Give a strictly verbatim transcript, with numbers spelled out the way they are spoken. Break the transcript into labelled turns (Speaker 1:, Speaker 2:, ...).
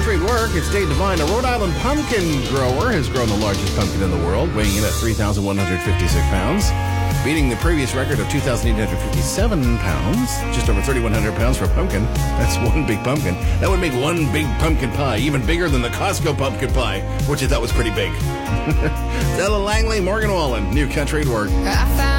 Speaker 1: Country at Work. It's Dave Devine. A Rhode Island pumpkin grower has grown the largest pumpkin in the world, weighing in at three thousand one hundred fifty-six pounds, beating the previous record of two thousand eight hundred fifty-seven pounds, just over thirty-one hundred pounds for a pumpkin. That's one big pumpkin. That would make one big pumpkin pie, even bigger than the Costco pumpkin pie, which I thought was pretty big. Della Langley, Morgan Wallen, New Country at Work.